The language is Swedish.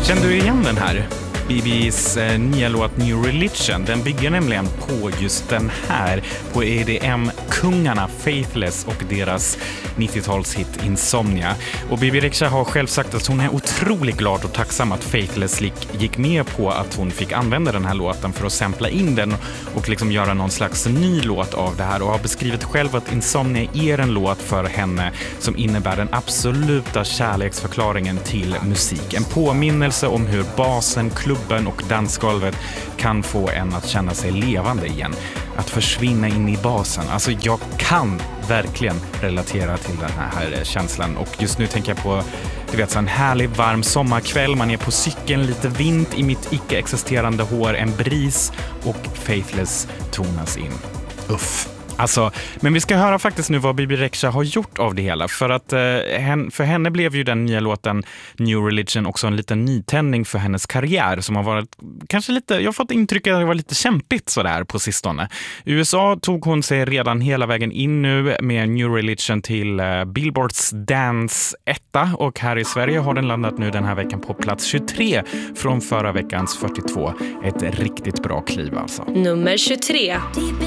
Kände du igen den här? BBs nya låt New Religion, den bygger nämligen på just den här, på EDM-kungarna Faithless och deras 90-talshit Insomnia. Och Bibi Rexha har själv sagt att hon är otroligt glad och tacksam att Faithless gick med på att hon fick använda den här låten för att sampla in den och liksom göra någon slags ny låt av det här, och har beskrivit själv att Insomnia är en låt för henne som innebär den absoluta kärleksförklaringen till musik. En påminnelse om hur basen, klubben och dansgolvet kan få en att känna sig levande igen. Att försvinna in i basen. Alltså jag kan verkligen relatera till den här känslan. Och just nu tänker jag på, du vet, så en härlig varm sommarkväll. Man är på cykeln, lite vind i mitt icke-existerande hår, en bris och Faithless tonas in. Uff. Alltså, men vi ska höra faktiskt nu vad Bibi Rexha har gjort av det hela. För att för henne blev ju den nya låten New Religion också en liten nytändning för hennes karriär, som har varit kanske lite, jag har fått intrycket att det var lite kämpigt sådär på sistone. I USA tog hon sig redan hela vägen in nu med New Religion till Billboards Dance 1, och här i Sverige har den landat nu den här veckan på plats 23 från förra veckans 42. Ett riktigt bra kliv alltså. Nummer 23.